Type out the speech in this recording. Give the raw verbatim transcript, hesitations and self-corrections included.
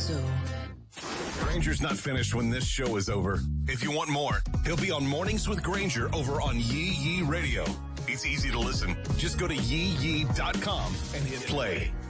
so. Granger's not finished when this show is over. If you want more, he'll be on Mornings with Granger over on Yee Yee Radio. It's easy to listen. Just go to yee yee dot com and hit play.